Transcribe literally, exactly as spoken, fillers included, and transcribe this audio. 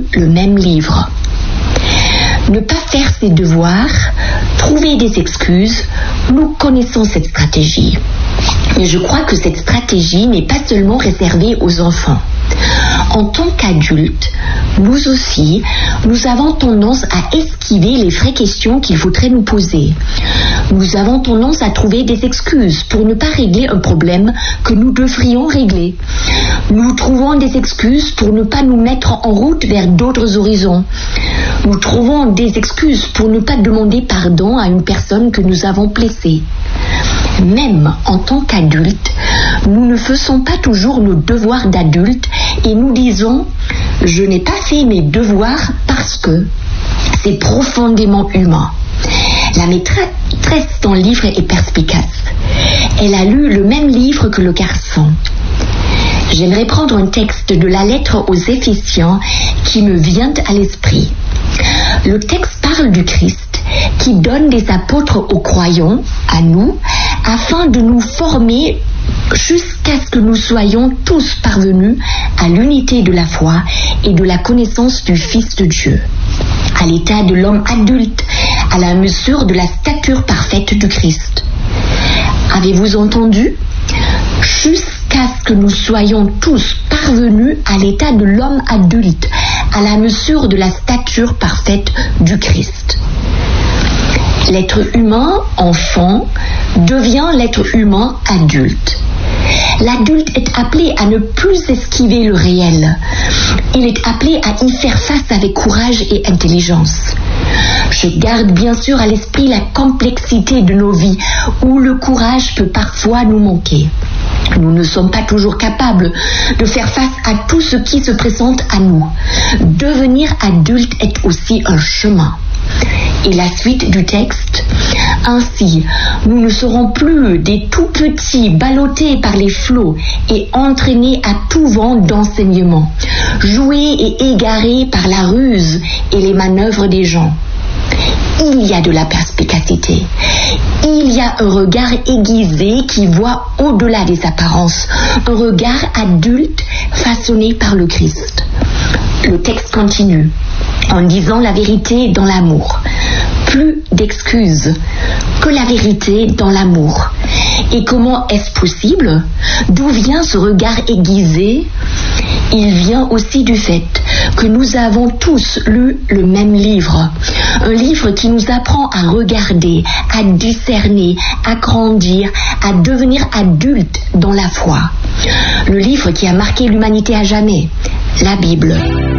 le même livre. Ne pas faire ses devoirs, trouver des excuses, nous connaissons cette stratégie. Et je crois que cette stratégie n'est pas seulement réservée aux enfants. En tant qu'adultes, nous aussi, nous avons tendance à esquiver les vraies questions qu'il faudrait nous poser. Nous avons tendance à trouver des excuses pour ne pas régler un problème que nous devrions régler. Nous trouvons des excuses pour ne pas nous mettre en route vers d'autres horizons. Nous trouvons des excuses pour ne pas demander pardon à une personne que nous avons blessée. Même en tant qu'adultes, nous ne faisons pas toujours nos devoirs d'adultes et nous disons « je n'ai pas fait mes devoirs parce que c'est profondément humain ». La maîtresse dans le livre est perspicace. Elle a lu le même livre que le garçon. J'aimerais prendre un texte de la lettre aux Éphésiens qui me vient à l'esprit. Le texte parle du Christ qui donne des apôtres aux croyants, à nous, afin de nous former jusqu'à ce que nous soyons tous parvenus à l'unité de la foi et de la connaissance du Fils de Dieu, à l'état de l'homme adulte, à la mesure de la stature parfaite du Christ. Avez-vous entendu ? Jusqu'à ce que nous soyons tous parvenus à l'état de l'homme adulte, à la mesure de la stature parfaite du Christ. L'être humain, enfant, devient l'être humain adulte. L'adulte est appelé à ne plus esquiver le réel. Il est appelé à y faire face avec courage et intelligence. Je garde bien sûr à l'esprit la complexité de nos vies, où le courage peut parfois nous manquer. Nous ne sommes pas toujours capables de faire face à tout ce qui se présente à nous. Devenir adulte est aussi un chemin. Et la suite du texte, ainsi, nous ne serons plus des tout petits ballottés par les flots et entraînés à tout vent d'enseignement, joués et égarés par la ruse et les manœuvres des gens. Il y a de la perspicacité. Il y a un regard aiguisé qui voit au-delà des apparences, un regard adulte façonné par le Christ. Le texte continue en disant la vérité dans l'amour. Plus d'excuses que la vérité dans l'amour. Et comment est-ce possible ? D'où vient ce regard aiguisé ? Il vient aussi du fait que nous avons tous lu le même livre. Un livre qui nous apprend à regarder, à discerner, à grandir, à devenir adultes dans la foi. Le livre qui a marqué l'humanité à jamais, la Bible.